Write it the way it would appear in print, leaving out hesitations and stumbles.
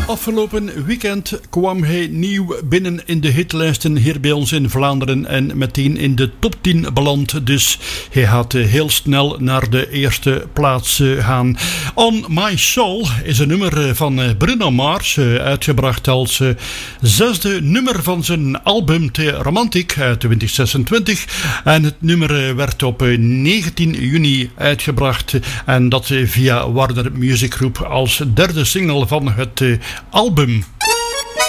Afgelopen weekend kwam hij nieuw binnen in de hitlijsten hier bij ons in Vlaanderen en meteen in de top 10 beland. Dus hij gaat heel snel naar de eerste plaats gaan. On My Soul is een nummer van Bruno Mars, uitgebracht als zesde nummer van zijn album The Romantic uit 2026. En het nummer werd op 19 juni uitgebracht en dat via Warner Music Group als derde single van het album.